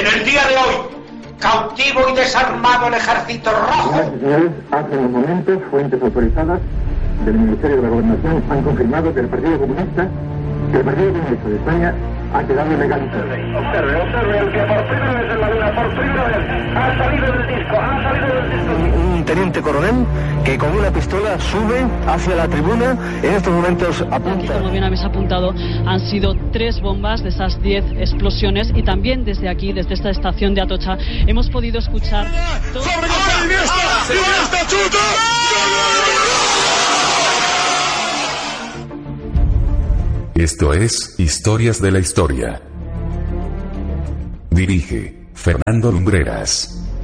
En el día de hoy, cautivo y desarmado el ejército rojo. Señoras y señores, hace unos momentos, fuentes autorizadas del Ministerio de la Gobernación han confirmado que el Partido Comunista de España ha quedado legalizado. Observe, el que por primera vez en la vida, por primera vez, ha salido del disco. Un teniente coronel que con una pistola sube hacia la tribuna, en estos momentos apunta. Aquí, como bien habéis apuntado, han sido 3 bombas de esas 10 explosiones y también desde aquí, desde esta estación de Atocha, hemos podido escuchar... Esto es Historias de la Historia. Dirige Fernando Lumbreras.